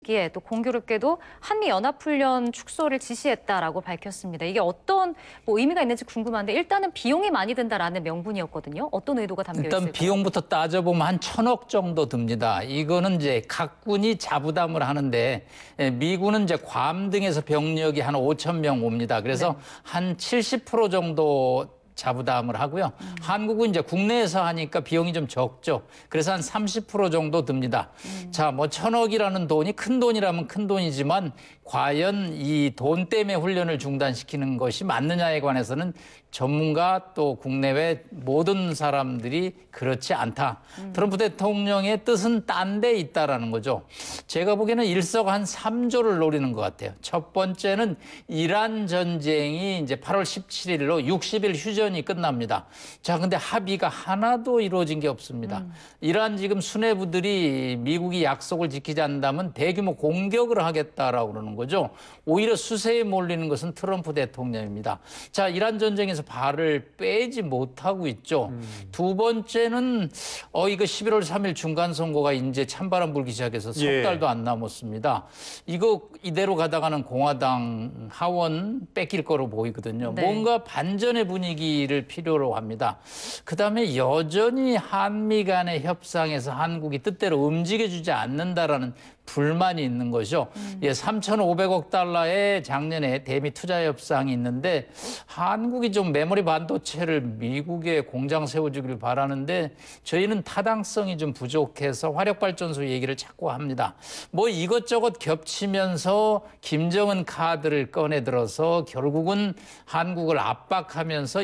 기에 또 공교롭게도 한미 연합훈련 축소를 지시했다라고 밝혔습니다. 이게 어떤 의미가 있는지 궁금한데 일단은 비용이 많이 든다라는 명분이었거든요. 어떤 의도가 담겨 있을까요? 일단 비용부터 따져보면 한 1,000억 정도 듭니다. 이거는 이제 각 군이 자부담을 하는데 미군은 이제 괌 등에서 병력이 한 5천 명 옵니다. 그래서 한 70% 정도 자부담을 하고요. 한국은 이제 국내에서 하니까 비용이 좀 적죠. 그래서 한 30% 정도 듭니다. 자, 뭐 1,000억이라는 돈이 큰 돈이라면 큰 돈이지만 과연 이 돈 때문에 훈련을 중단시키는 것이 맞느냐에 관해서는 전문가 또 국내외 모든 사람들이 그렇지 않다. 트럼프 대통령의 뜻은 딴 데 있다라는 거죠. 제가 보기에는 일석 한 3조를 노리는 것 같아요. 첫 번째는 이란 전쟁이 이제 8월 17일로 60일 휴전이 끝납니다. 자, 근데 합의가 하나도 이루어진 게 없습니다. 이란 지금 수뇌부들이 미국이 약속을 지키지 않는다면 대규모 공격을 하겠다라고 그러는 거죠. 오히려 수세에 몰리는 것은 트럼프 대통령입니다. 자, 이란 전쟁에서 발을 빼지 못하고 있죠. 두 번째는 이거 11월 3일 중간 선거가 이제 찬바람 불기 시작해서 석 달도 안 남았습니다. 이거 이대로 가다가는 공화당 하원 뺏길 거로 보이거든요. 네. 뭔가 반전의 분위기를 필요로 합니다. 그다음에 여전히 한미 간의 협상에서 한국이 뜻대로 움직여주지 않는다라는 불만이 있는 거죠. 3,500억 달러의 작년에 대미 투자 협상이 있는데 한국이 좀 메모리 반도체를 미국에 공장 세워주기를 바라는데 저희는 타당성이 좀 부족해서 화력발전소 얘기를 자꾸 합니다. 뭐 이것저것 겹치면서 김정은 카드를 꺼내들어서 결국은 한국을 압박하면서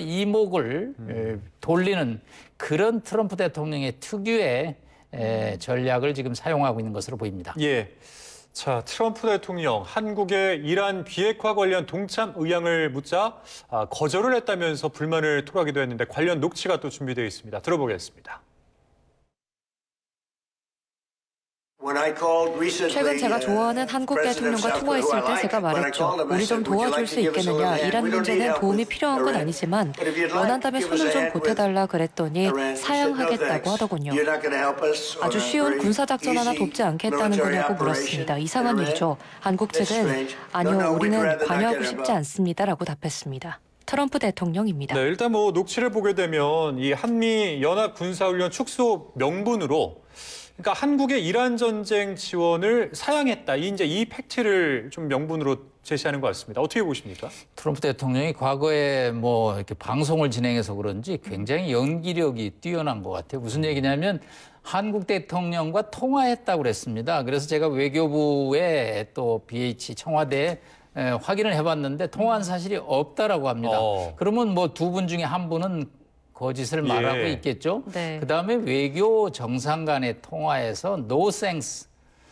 이목을 돌리는 그런 트럼프 대통령의 특유의 전략을 지금 사용하고 있는 것으로 보입니다. 예. 자, 트럼프 대통령 한국의 이란 비핵화 관련 동참 의향을 묻자 거절을 했다면서 불만을 토로하기도 했는데 관련 녹취가 또 준비되어 있습니다. 들어보겠습니다. 최근 제가 좋아하는 한국 대통령과 통화했을 때 제가 말했죠. 우리 좀 도와줄 수 있겠느냐. 이란 문제는 도움이 필요한 건 아니지만 원한다면 손을 좀 보태달라 그랬더니 사양하겠다고 하더군요. 아주 쉬운 군사작전 하나 돕지 않겠다는 거냐고 물었습니다. 이상한 일이죠. 한국 측은 아니요, 우리는 관여하고 싶지 않습니다라고 답했습니다. 트럼프 대통령입니다. 네, 일단 뭐 녹취를 보게 되면 이 한미 연합 군사훈련 축소 명분으로 그러니까 한국의 이란 전쟁 지원을 사양했다. 이 팩트를 좀 명분으로 제시하는 것 같습니다. 어떻게 보십니까? 트럼프 대통령이 과거에 뭐 이렇게 방송을 진행해서 그런지 굉장히 연기력이 뛰어난 것 같아요. 무슨 얘기냐면 한국 대통령과 통화했다고 그랬습니다. 그래서 제가 외교부에 또 BH 청와대에 확인을 해봤는데 통화한 사실이 없다라고 합니다. 그러면 뭐 두 분 중에 한 분은 거짓을 말하고 있겠죠. 네. 그다음에 외교 정상 간의 통화에서 no thanks,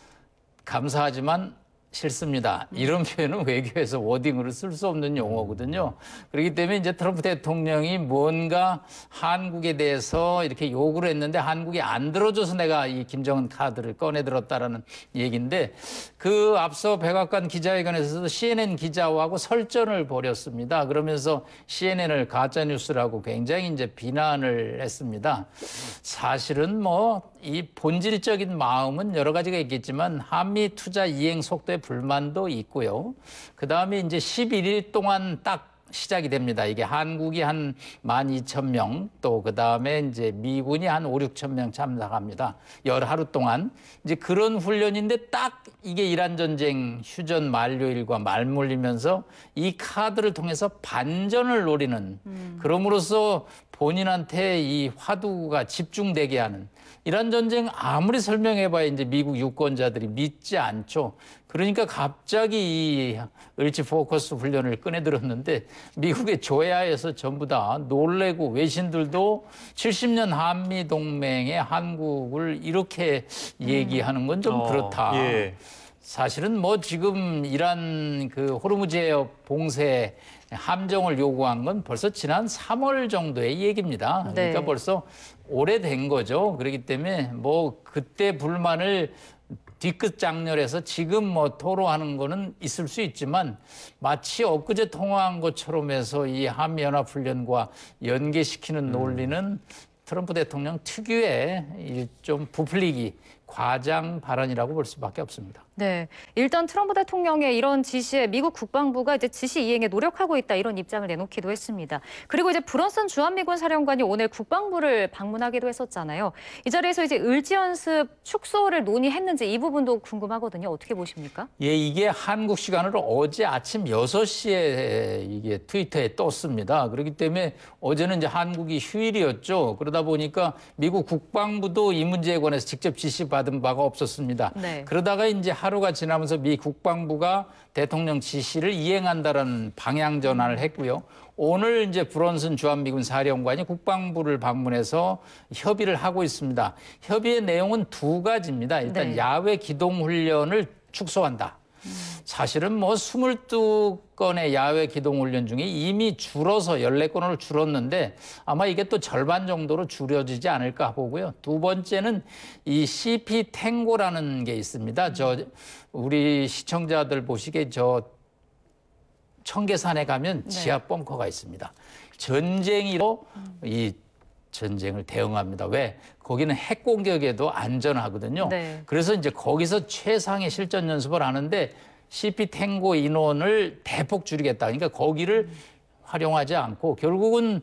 감사하지만 싫습니다. 이런 표현은 외교에서 워딩으로 쓸 수 없는 용어거든요. 그렇기 때문에 이제 트럼프 대통령이 뭔가 한국에 대해서 이렇게 요구를 했는데 한국이 안 들어줘서 내가 이 김정은 카드를 꺼내들었다라는 얘기인데 그 앞서 백악관 기자회견에서도 CNN 기자하고 설전을 벌였습니다. 그러면서 CNN을 가짜뉴스라고 굉장히 이제 비난을 했습니다. 사실은 뭐 이 본질적인 마음은 여러 가지가 있겠지만 한미 투자 이행 속도에 불만도 있고요. 그다음에 이제 11일 동안 딱 시작이 됩니다. 이게 한국이 한 12,000명, 또 그다음에 이제 미군이 한 5, 6천 명 참석합니다. 하루 동안. 이제 그런 훈련인데 딱 이게 이란 전쟁 휴전 만료일과 맞물리면서 이 카드를 통해서 반전을 노리는 그럼으로써 본인한테 이 화두가 집중되게 하는 이란 전쟁 아무리 설명해봐야 이제 미국 유권자들이 믿지 않죠. 그러니까 갑자기 이 을지 포커스 훈련을 꺼내들었는데 미국의 조야에서 전부 다 놀래고 외신들도 70년 한미 동맹의 한국을 이렇게 얘기하는 건 좀 그렇다. 사실은 뭐 지금 이란 그 호르무즈 해협 봉쇄 함정을 요구한 건 벌써 지난 3월 정도의 얘기입니다. 그러니까 벌써 오래된 거죠. 그렇기 때문에 뭐 그때 불만을 뒤끝 장렬해서 지금 뭐 토로하는 거는 있을 수 있지만 마치 엊그제 통화한 것처럼 해서 이 한미연합훈련과 연계시키는 논리는 트럼프 대통령 특유의 좀 부풀리기, 과장 발언이라고 볼 수밖에 없습니다. 네, 일단 트럼프 대통령의 이런 지시에 미국 국방부가 이제 지시 이행에 노력하고 있다 이런 입장을 내놓기도 했습니다. 그리고 이제 브런슨 주한미군 사령관이 오늘 국방부를 방문하기도 했었잖아요. 이 자리에서 이제 을지 연습 축소를 논의했는지 이 부분도 궁금하거든요. 어떻게 보십니까? 예, 이게 한국 시간으로 어제 아침 6시에 이게 트위터에 떴습니다. 그렇기 때문에 어제는 이제 한국이 휴일이었죠. 그러다 보니까 미국 국방부도 이 문제에 관해서 직접 지시받은 바가 없었습니다. 네. 그러다가 이제 하루가 지나면서 미 국방부가 대통령 지시를 이행한다라는 방향 전환을 했고요. 오늘 이제 브런슨 주한미군 사령관이 국방부를 방문해서 협의를 하고 있습니다. 협의의 내용은 두 가지입니다. 일단 네. 야외 기동 훈련을 축소한다. 사실은 뭐 22건의 야외 기동 훈련 중에 이미 줄어서 14건으로 줄었는데 아마 이게 또 절반 정도로 줄여지지 않을까 보고요. 두 번째는 이 CP 탱고라는 게 있습니다. 우리 시청자들 보시기에 청계산에 가면 지하 벙커가 있습니다. 전쟁으로 이 전쟁을 대응합니다. 왜? 거기는 핵 공격에도 안전하거든요. 네. 그래서 이제 거기서 최상의 실전 연습을 하는데 CP 탱고 인원을 대폭 줄이겠다. 그러니까 거기를 활용하지 않고 결국은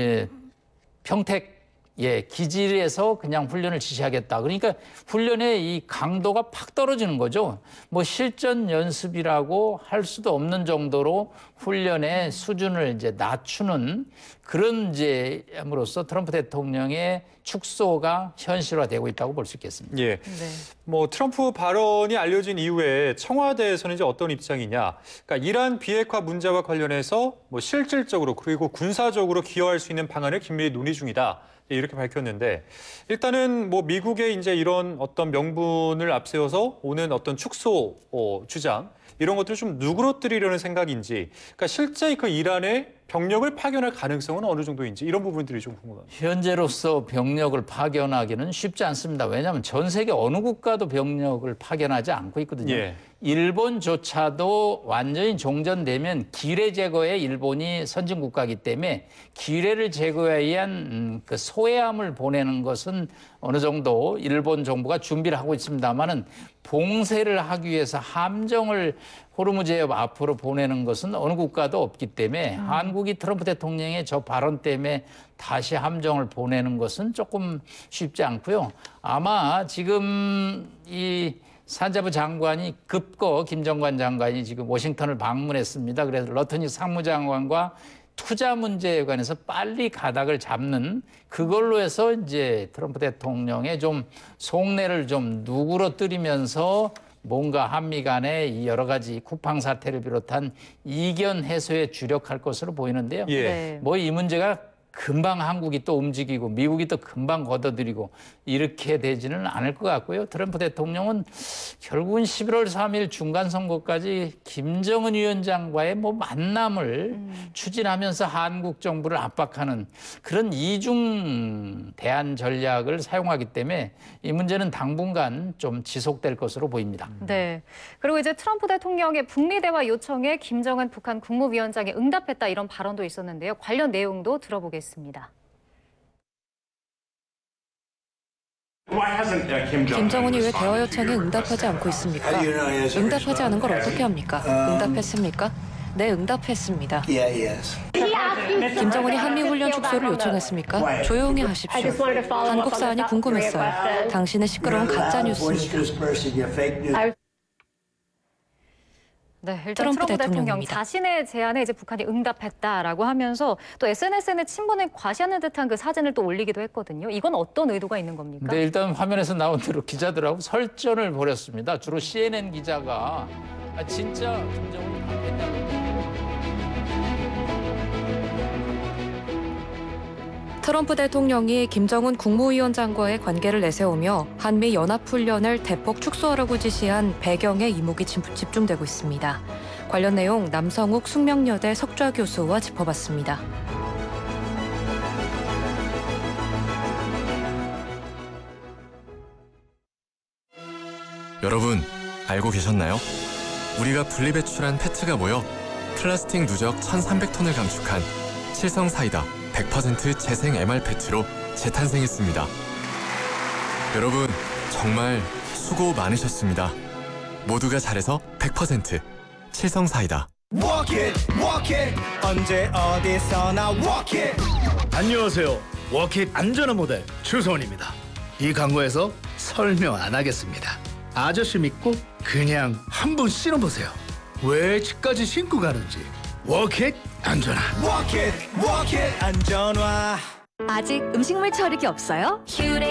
평택 기지에서 그냥 훈련을 지시하겠다. 그러니까 훈련의 이 강도가 팍 떨어지는 거죠. 뭐 실전 연습이라고 할 수도 없는 정도로 훈련의 수준을 이제 낮추는 그런 이제 함으로써 트럼프 대통령의 축소가 현실화되고 있다고 볼 수 있겠습니다. 예. 네. 뭐 트럼프 발언이 알려진 이후에 청와대에서는 이제 어떤 입장이냐? 그러니까 이란 비핵화 문제와 관련해서 뭐 실질적으로 그리고 군사적으로 기여할 수 있는 방안을 긴밀히 논의 중이다. 이렇게 밝혔는데 일단은 뭐 미국의 이제 이런 어떤 명분을 앞세워서 오는 어떤 축소 주장 이런 것들을 좀 누그러뜨리려는 생각인지, 그러니까 실제 그 이란에 병력을 파견할 가능성은 어느 정도인지 이런 부분들이 좀 궁금합니다. 현재로서 병력을 파견하기는 쉽지 않습니다. 왜냐하면 전 세계 어느 국가도 병력을 파견하지 않고 있거든요. 예. 일본조차도 완전히 종전되면 기뢰 제거에 일본이 선진 국가이기 때문에 기뢰를 제거하기 위한 그 소해함을 보내는 것은 어느 정도 일본 정부가 준비를 하고 있습니다만은 봉쇄를 하기 위해서 함정을 호르무즈 해협 앞으로 보내는 것은 어느 국가도 없기 때문에 한국이 트럼프 대통령의 저 발언 때문에 다시 함정을 보내는 것은 조금 쉽지 않고요. 아마 지금 이 산자부 장관이 급거 김정관 장관이 지금 워싱턴을 방문했습니다. 그래서 러터닉 상무장관과 투자 문제에 관해서 빨리 가닥을 잡는 그걸로 해서 이제 트럼프 대통령의 좀 속내를 좀 누그러뜨리면서 뭔가 한미 간의 이 여러 가지 쿠팡 사태를 비롯한 이견 해소에 주력할 것으로 보이는데요. 예. 네. 뭐 이 문제가 금방 한국이 또 움직이고 미국이 또 금방 걷어들이고 이렇게 되지는 않을 것 같고요. 트럼프 대통령은 결국은 11월 3일 중간선거까지 김정은 위원장과의 뭐 만남을 추진하면서 한국 정부를 압박하는 그런 이중 대안 전략을 사용하기 때문에 이 문제는 당분간 좀 지속될 것으로 보입니다. 네. 그리고 이제 트럼프 대통령의 북미 대화 요청에 김정은 북한 국무위원장이 응답했다 이런 발언도 있었는데요. 관련 내용도 들어보겠습니다. 김정은이 왜 대화 요청에 응답하지 않고 있습니까? 응답하지 않은 걸 어떻게 합니까? 응답했습니까? 네, 응답했습니다. 김정은이 한미훈련 축소를 요청했습니까? 조용히 하십시오. 한국 사안이 궁금했어요. 당신의 시끄러운 가짜뉴스입니다. 네, 일단 트럼프 트럼프 대통령 대통령입니다. 자신의 제안에 이제 북한이 응답했다라고 하면서 또 SNS에 친분을 과시하는 듯한 그 사진을 또 올리기도 했거든요. 이건 어떤 의도가 있는 겁니까? 네, 일단 화면에서 나온 대로 기자들하고 설전을 벌였습니다. 주로 CNN 기자가 진짜 김정은이 답했냐고. 트럼프 대통령이 김정은 국무위원장과의 관계를 내세우며 한미 연합훈련을 대폭 축소하라고 지시한 배경에 이목이 집중되고 있습니다. 관련 내용 남성욱 숙명여대 석좌 교수와 짚어봤습니다. 여러분, 알고 계셨나요? 우리가 분리배출한 페트가 모여 플라스틱 누적 1,300톤을 감축한 칠성사이다 100% 재생 MR 페트로 재탄생했습니다. 여러분, 정말 수고 많으셨습니다. 모두가 잘해서 100% 칠성사이다. Walk it, 언제 어디서나 walk it. 안녕하세요. 워킷 안전한 모델 추소원입니다. 이 광고에서 설명 안 하겠습니다. 아저씨 믿고 그냥 한번 신어보세요. 왜 집까지 신고 가는지. 워킷 안전한. Walk it, 안전화. 아직 음식물 처리기 없어요?